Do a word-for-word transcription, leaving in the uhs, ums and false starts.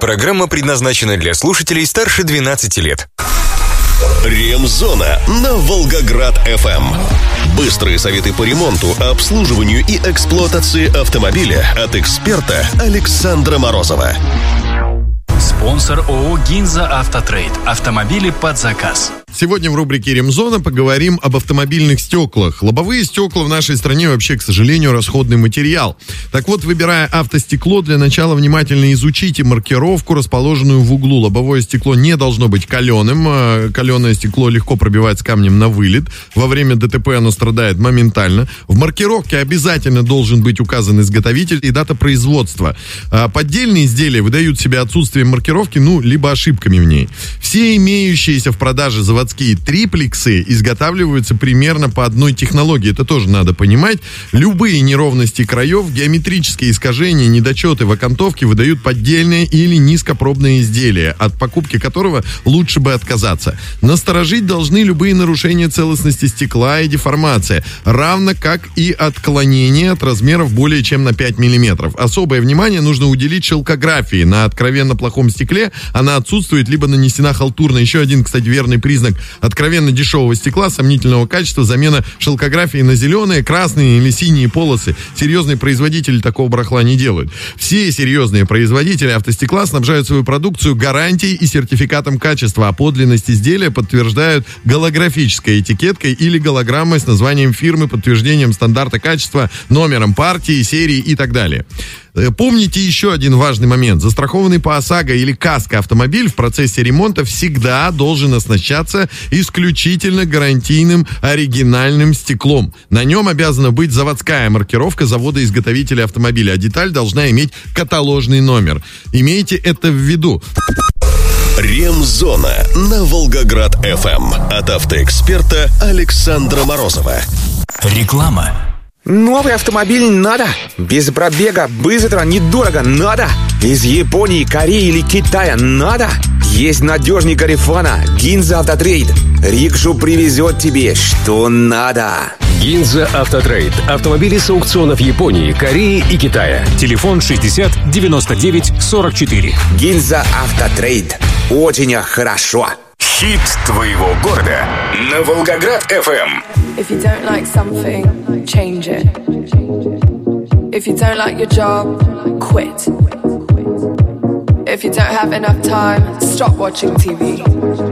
Программа предназначена для слушателей старше двенадцати лет. Ремзона на Волгоград-эф эм. Быстрые советы по ремонту, обслуживанию и эксплуатации автомобиля от эксперта Александра Морозова. Спонсор ООО «Гинза Автотрейд». Автомобили под заказ. Сегодня в рубрике «Ремзона» поговорим об автомобильных стеклах. Лобовые стекла в нашей стране вообще, к сожалению, расходный материал. Так вот, выбирая автостекло, для начала внимательно изучите маркировку, расположенную в углу. Лобовое стекло не должно быть каленым. Каленое стекло легко пробивается камнем на вылет. Во время ДТП оно страдает моментально. В маркировке обязательно должен быть указан изготовитель и дата производства. Поддельные изделия выдают себя отсутствием маркировки, ну, либо ошибками в ней. Все имеющиеся в продаже заводские триплексы изготавливаются примерно по одной технологии. Это тоже надо понимать. Любые неровности краев, геометрические искажения, недочеты в окантовке выдают поддельные или низкопробные изделия, от покупки которого лучше бы отказаться. Насторожить должны любые нарушения целостности стекла и деформация, равно как и отклонение от размеров более чем на пять миллиметров. Особое внимание нужно уделить шелкографии. На откровенно плохом стекле она отсутствует, либо нанесена халтурно. Еще один, кстати, верный признак откровенно дешевого стекла сомнительного качества — замена шелкографии на зеленые, красные или синие полосы. Серьезные производители такого барахла не делают. Все серьезные производители автостекла снабжают свою продукцию гарантией и сертификатом качества, а подлинность изделия подтверждают голографической этикеткой или голограммой с названием фирмы, подтверждением стандарта качества, номером партии, серии и так далее. Помните еще один важный момент. Застрахованный по ОСАГО или КАСКО автомобиль в процессе ремонта всегда должен оснащаться исключительно гарантийным оригинальным стеклом. На нем обязана быть заводская маркировка завода-изготовителя автомобиля, а деталь должна иметь каталожный номер. Имейте это в виду. Ремзона на Волгоград-эф эм от автоэксперта Александра Морозова. Реклама. Новый автомобиль надо. Без пробега, быстро, недорого надо. Из Японии, Кореи или Китая надо. Есть надежный Гарифана. Гинза Автотрейд. Рикшу привезет тебе, что надо. Гинза Автотрейд. Автомобили с аукционов Японии, Кореи и Китая. Телефон шестьдесят девяносто девять сорок четыре. Гинза Автотрейд. Очень хорошо. Хит твоего города на Волгоград-эф эм. If you don't like something, change it. If you don't like your job, quit. If you don't have enough time, stop watching T V.